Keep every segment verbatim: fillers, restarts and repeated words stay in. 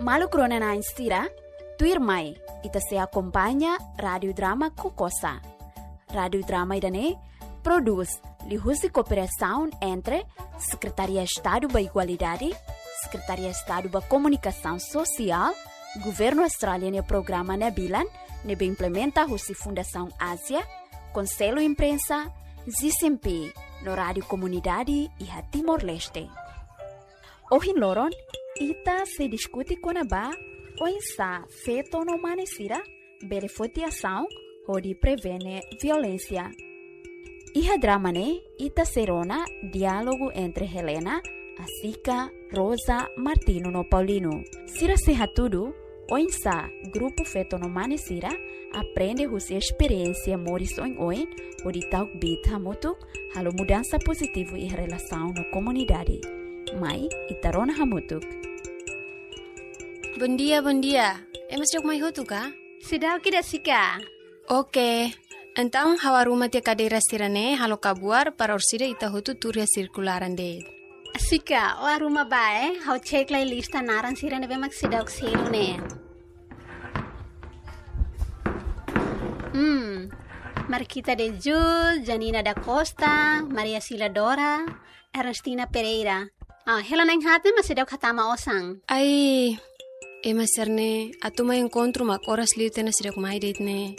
Malu krona na instira, tuir mai, ita se acompanha Radio Drama Cocosa. Radio Drama idane produz lihusi cooperação entre Secretaria Estado da Igualdade, Secretaria Estado da Comunicação Social, Governo Australiano e Programa Nebilan, nebe implementa husi Fundação Ásia, Conselho Imprensa, Z C M P, no Rádio Comunidade e a Timor-Leste. Hoje loron, ita se discute com a ba, o insa feito no manesira, belefotiação, onde prevene violência. Iha drama ne, ita serona diálogo entre Helena, Asica, Rosa, Martino no Paulino. Sira seha tudo, o insa grupo feito no manesira, aprende husi experiência morison oin, onde tal bita mutu, halo mudança positivo e relação na comunidade. Mai, itarona hamutuk. Bom dia, bom dia. É mas jog mai hotu ka? Sudah kita sika. Oke. Então, hawa rumah tia kadeira sirane halo kabuar para orsida ita hotu turia sirkularan de. Sika, o rumah bae, hau cek lai lista naran sirane be mak sidak selu ne. Hmm. Marquita de Jul, Janina da Costa, Maria Sila Dora, Ernestina Pereira. Ah, Helena yang hati masih dak hatama osang. Ai, ema serne, atu ma encontro mak oras liu tena sidak mai date ne.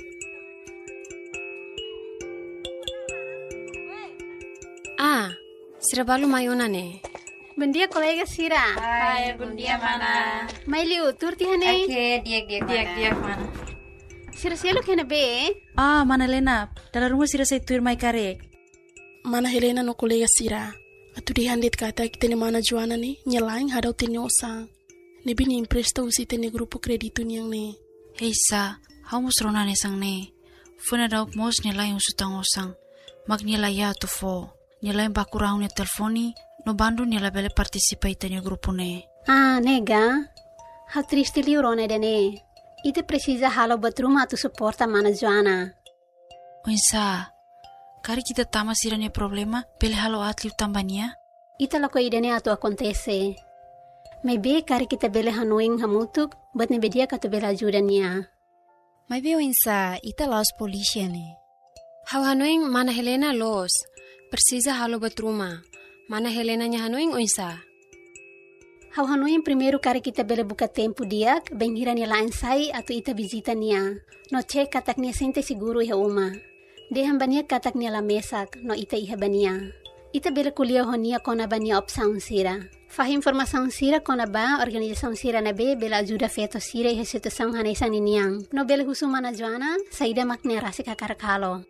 Ah, sira balu mayona ne. Bom dia, colega Sira. Hai, bom dia, mana. Mai liu, turti hane. Oke, diak diak Diak diak mana. Sira sialo kena be. Ah, mana Helena, dalam rumah Sira saya tuir mai karek. Mana Helena no colega Sira. Atu dihandit kata kita ni mana Joana ni nyelaing hadau tini osang. Ne bini impresta usi tini grupo kredito niyang ne. Hei sa, hau musrona ne sang ne. Funa dauk mos nyelaing usutang osang. Mag nyelaya tu fo. Nyelaing bakurau ne telefoni, no bandu nyela bele participa itani grupo ne. Ah, nega. Hau triste liu rone de ne. Ite precisa halo batruma tu suporta mana Joana. Oinsa, kari kita tama sirane problema, bele halo atliu tambania? Ita lako idene atu acontece. Mai be kari kita bele hanuing hamutuk, bat ne bedia katu bele ajuda niya. Mai be oinsa, ita laos polisia ne. Hau hanuing mana Helena los. Precisa halo batruma. Mana Helena nya hanuing oinsa. Hau hanuing primeiro kari kita bele buka tempo diak, bem hira niya lain sai atu ita visita niya. No cek katak niya sente siguro iha uma. Deham bania katak niya la mesak, no ita iha bania. Ita bele kuliah honia kona bania opsaun sira. Fah informação sira kona ba organização sira na be bela ajuda feto sira iha situação hanesan niniang. No bele husuma na Joana, saida makne rasi kakarakalo.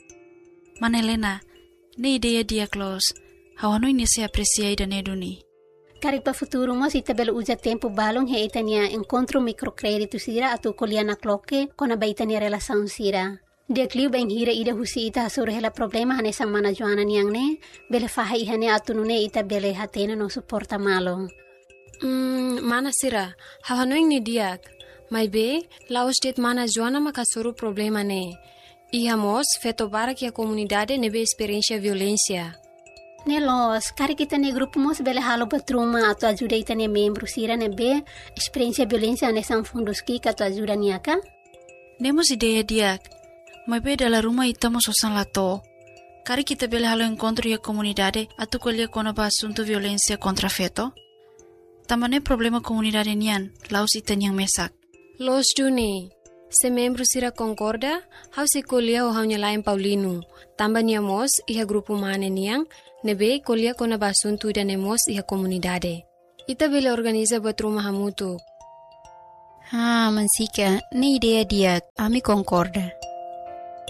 Mana Helena, ne ideia dia close. Hau anu ini se aprecia ida ne duni. Kari pa futuro mo ita bele uja tempo balong he ita niya encontro microcredito sira atu kuliah na kloke kona ba ita niya relação sira. Dia kliu bang hira ida husi ita hasuro hela problema hane sang mana Joana niyang ne, bele faha ihane atu nune ita bele hatena no suporta malo. Hmm, mana sira, hau hanuing ni diak. Mai be, laos det mana Joana makasuru problema ne. Iha mos, feto barak ya comunidade nebe experiência violência. Ne los, kari kita ne grupo mos bele halo batruma atu ajuda ita ne membro sira nebe experiência violência hane sang fundos ki atu ajuda niyaka? Nemos ideia diak. Mai be dalam rumah ita mo sosan lato. Kari kita bele halo encontro ya comunidade atu kuliah kona ba asunto violência contra feto. Tamane problema comunidade nian, laos ita niyang mesak. Los duni. Se membro sira concorda, hau se kuliah o hau nyalain Paulino. Tamba niamos iha grupo mane niang, nebe kuliah kona ba asunto ida nemos iha comunidade. Ita bele organiza buat rumah hamutu. Ah, mansika, ne idea dia, ami concorda.